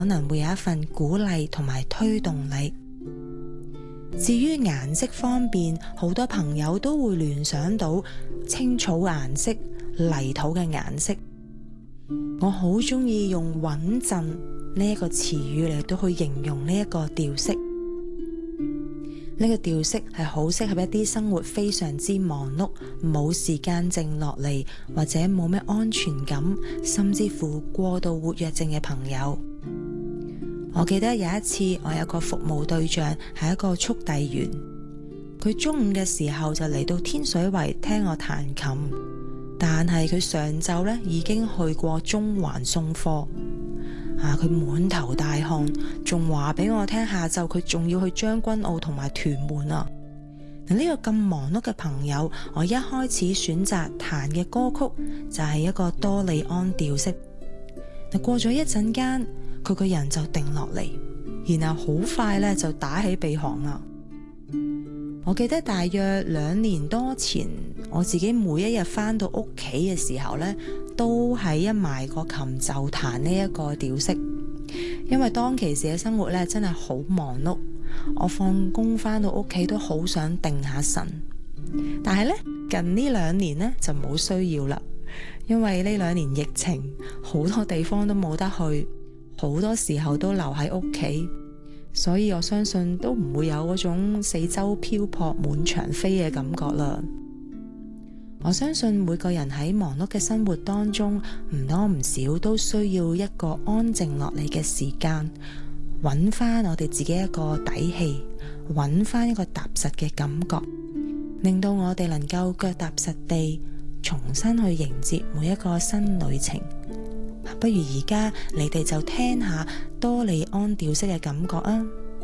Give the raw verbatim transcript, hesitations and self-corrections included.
可能會有一份鼓勵同埋推動力。至於顏色方面，好多朋友都會聯想到青草顏色、泥土嘅顏色。我好鍾意用穩陣呢一個詞語嚟到去形容呢一個調色。呢個調色係好適合一啲生活非常之忙碌、冇時間靜落嚟，或者冇咩安全感，甚至乎過度活躍症嘅朋友。我記得有一次，我有個服務對象係一個速遞員，佢中午嘅時候就嚟到天水圍聽我彈琴，但係佢上晝咧已經去過中環送貨。啊！佢滿頭大汗，仲話俾我聽下晝佢仲要去將軍澳同埋屯門啊！嗱，呢個咁忙碌嘅朋友，我一開始選擇彈嘅歌曲就係一個多利安調色。嗱，過咗一陣間，佢個人就定落嚟，然後好快咧就打起鼻鼾啦。我記得大約兩年多前，我自己每一日返到屋企嘅時候咧，都係一埋個琴就彈呢一個調色，因為當其時嘅生活咧真係好忙碌，我放工返到屋企都好想定下神，但係咧近呢兩年咧就冇需要啦，因為呢兩年疫情，好多地方都冇得去，好多時候都留喺屋企。所以我相信都唔會有嗰種四周漂泊滿場飛嘅感覺啦。我相信每個人喺忙碌嘅生活當中，唔多唔少都需要一個安靜落嚟嘅時間，揾翻我哋自己一個底氣，揾翻一個踏實嘅感覺，令到我哋能夠腳踏實地，重新去迎接每一個新旅程。不如而家你哋就聽下多利安調色嘅感覺啊！